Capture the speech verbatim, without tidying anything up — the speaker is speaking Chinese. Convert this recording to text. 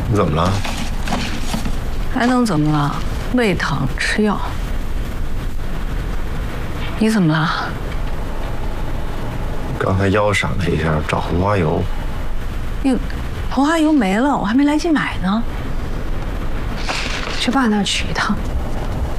你怎么了？ 还能怎么了？胃疼，吃药。你怎么了？ 刚才腰闪了一下，找红花油。 你红花油没了，我还没来及买呢。去爸那儿取一趟。